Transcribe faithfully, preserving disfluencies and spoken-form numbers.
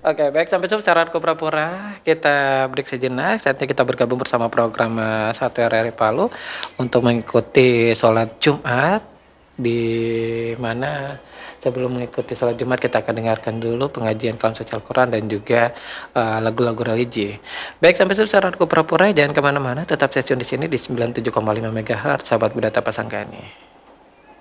Oke, baik sampai jumpa secara pura-pura, kita break sejenak, saatnya kita bergabung bersama program, eee, Satu R R I Palu untuk mengikuti sholat Jumat, di mana sebelum mengikuti sholat Jumat kita akan dengarkan dulu pengajian kalam suci Al-Quran dan juga, eee, lagu-lagu religi. Baik sampai jumpa secara pura-pura, jangan kemana mana tetap stay tune di sini di sembilan puluh tujuh koma lima megahertz, sahabat Buddha Tapasanggani.